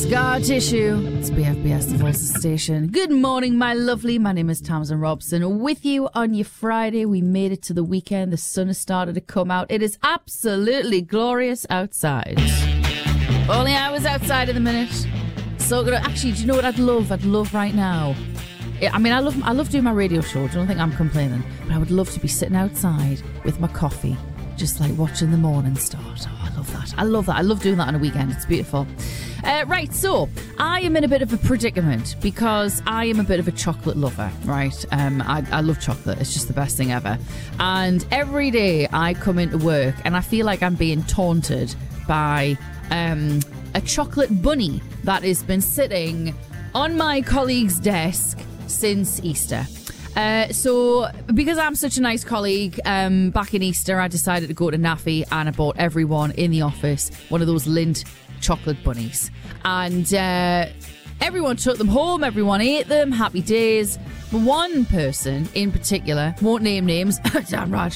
Scar Tissue. It's BFBS, the voice of the station. Good morning, my lovely. My name is Tamsin Robson. With you on your Friday. We made it to the weekend. The sun has started to come out. It is absolutely glorious outside. Only I was outside in a minute. So good. Actually, do you know what I'd love? I'd love right now. I mean, I love doing my radio show. Don't think I'm complaining. But I would love to be sitting outside with my coffee, just like watching the morning start. Oh, I love that. I love that. I love doing that on a weekend. It's beautiful. Right, so I am in a bit of a predicament because I am a bit of a chocolate lover, right? I love chocolate. It's just the best thing ever. And every day I come into work and I feel like I'm being taunted by a chocolate bunny that has been sitting on my colleague's desk since Easter. So because I'm such a nice colleague, back in Easter I decided to go to Naffy and I bought everyone in the office one of those Lindt chocolate bunnies, and everyone took them home, everyone ate them, happy days. But one person in particular, won't name names, damn Raj,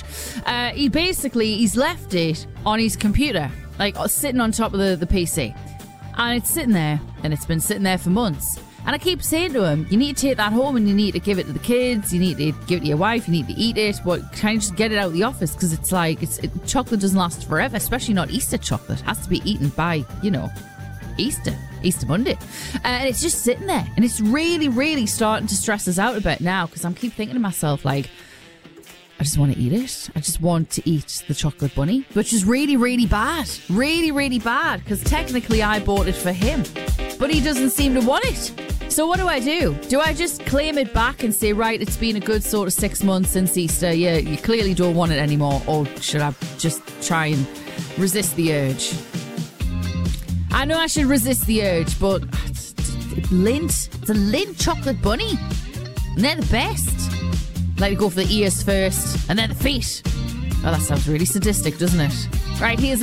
he's left it on his computer, like sitting on top of the PC, and it's sitting there, and it's been sitting there for months. And I keep saying to him, you need to take that home and you need to give it to the kids, you need to give it to your wife, you need to eat it, but can you just get it out of the office? Because it's like, chocolate doesn't last forever, especially not Easter chocolate. It has to be eaten by, Easter Monday. And it's just sitting there. And it's really, really starting to stress us out a bit now, because I keep thinking to myself, like, I just want to eat it. I just want to eat the chocolate bunny, which is really, really bad. Really, really bad, because technically I bought it for him, but he doesn't seem to want it. So what do? Do I just claim it back and say, right, it's been a good sort of 6 months since Easter, yeah, you clearly don't want it anymore, or should I just try and resist the urge? I know I should resist the urge, but it's Lindt. It's a Lindt chocolate bunny, and they're the best. Like to go for the ears first and then the feet. Oh, that sounds really sadistic, doesn't it? Right, here's